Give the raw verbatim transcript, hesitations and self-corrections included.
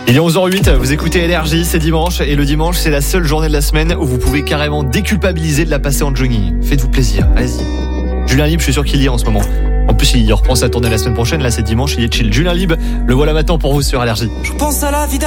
Il est onze heures huit, vous écoutez Énergie, c'est dimanche et le dimanche c'est la seule journée de la semaine où vous pouvez carrément déculpabiliser de la passer en jogging. Faites-vous plaisir, allez-y. Julien Libre, je suis sûr qu'il y est en ce moment. En plus il reprend sa tournée la semaine prochaine, là c'est dimanche, il est chill. Julien Libre, le voilà maintenant pour vous sur Énergie. Je pense à la vie